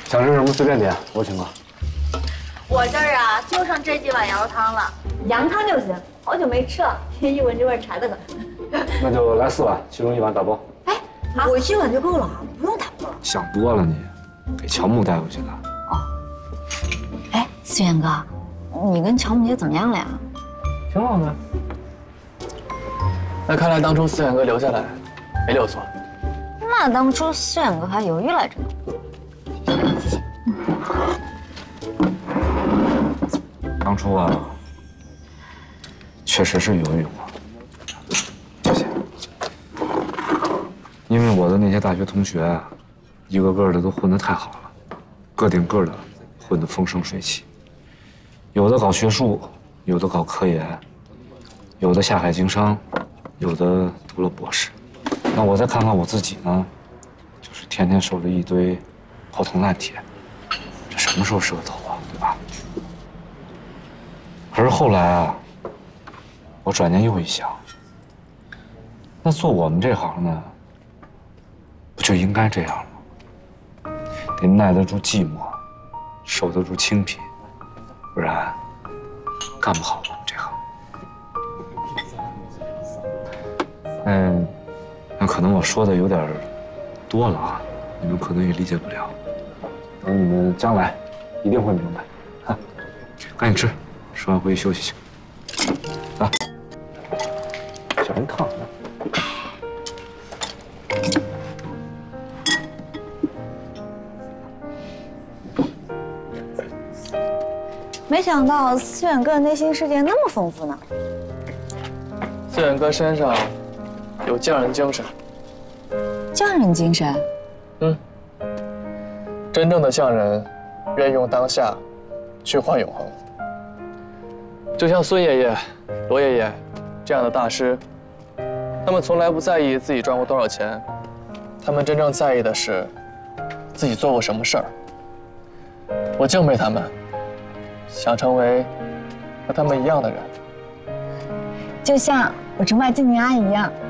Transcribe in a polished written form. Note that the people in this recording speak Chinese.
想吃什么随便点，我请客。 我这儿啊，就剩这几碗羊肉汤了，羊汤就行，好久没吃了，一闻这味儿馋得很。 那就来4碗，其中1碗打包。 哎，我1碗就够了，不用打包了。 想多了你，给乔木带回去的。 哦。哎，思远哥，你跟乔木姐怎么样了呀？ 挺好的。那看来当初思远哥留下来没留错。 那当初思远哥还犹豫来着呢。谢谢。 当初啊，确实是犹豫过。谢谢。因为我的那些大学同学啊，一个个的都混得太好了，个顶个的混得风生水起。有的搞学术，有的搞科研，有的下海经商，有的读了博士。那我再看看我自己呢，就是天天守着一堆破铜烂铁，这什么时候是个头啊，对吧？可是后来啊，我转念又一想，那做我们这行呢，不就应该这样吗？得耐得住寂寞，受得住清贫，不然干不好我们这行。那可能我说的有点多了啊，你们可能也理解不了。等你们将来一定会明白。哈，赶紧吃，吃完回去休息去。啊，小人烫呢。 没想到思远哥的内心世界那么丰富呢。 思远哥身上有匠人精神。 匠人精神？ 真正的匠人，愿用当下去换永恒。就像孙爷爷、罗爷爷这样的大师，他们从来不在意自己赚过多少钱，他们真正在意的是自己做过什么事儿。我敬佩他们，想成为和他们一样的人。 就像我崇拜静宁阿姨一样。